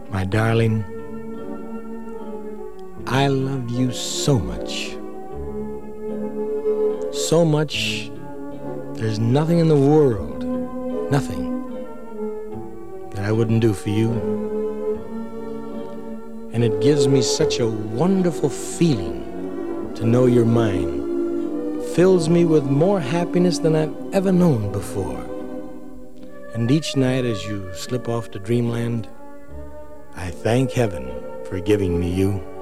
My darling, I love you so much. So much, there's nothing in the world, nothing, that I wouldn't do for you. And it gives me such a wonderful feeling to know you're mine. Fills me with more happiness than I've ever known before. And each night as you slip off to dreamland, I thank heaven for giving me you.